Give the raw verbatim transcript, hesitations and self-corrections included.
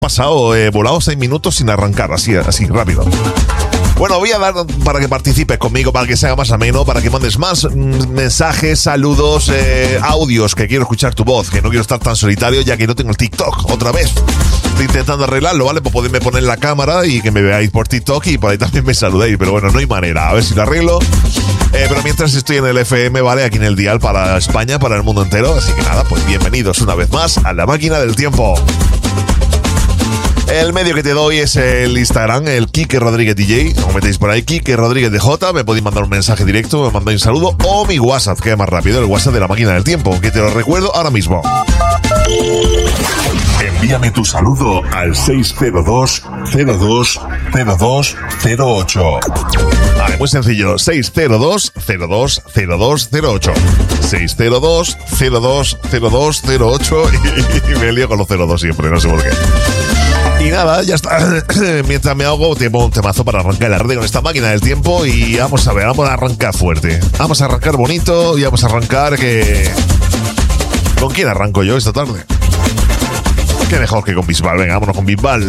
pasado, he eh, volado seis minutos sin arrancar, así, así, rápido. Bueno, voy a dar para que participes conmigo, para que sea más ameno, para que mandes más mm, mensajes, saludos, eh, audios, que quiero escuchar tu voz, que no quiero estar tan solitario ya que no tengo el TikTok otra vez. Estoy intentando arreglarlo, ¿vale? Por poderme poner la cámara y que me veáis por TikTok y por ahí también me saludéis, pero bueno, no hay manera, a ver si lo arreglo. Eh, pero mientras estoy en el F M, ¿vale? Aquí en el dial para España, para el mundo entero, así que nada, pues bienvenidos una vez más a la máquina del tiempo. El medio que te doy es el Instagram, el Quique Rodríguez D J. Como metéis por ahí, Quique Rodríguez D J, me podéis mandar un mensaje directo, me mandáis un saludo, o mi WhatsApp, que es más rápido, el WhatsApp de la máquina del tiempo, que te lo recuerdo ahora mismo. Envíame tu saludo al seis cero dos cero dos cero dos cero ocho. Vale, muy sencillo, seis cero dos cero dos cero dos cero ocho. seis cero dos cero dos cero dos cero ocho y me lío con los cero dos siempre, no sé por qué. Y nada, ya está. Mientras me hago, te pongo un temazo para arrancar la red con esta máquina del tiempo. Y vamos a ver, vamos a arrancar fuerte. Vamos a arrancar bonito y vamos a arrancar que... ¿Con quién arranco yo esta tarde? Qué mejor que con Bisbal. Venga, vámonos con Bisbal.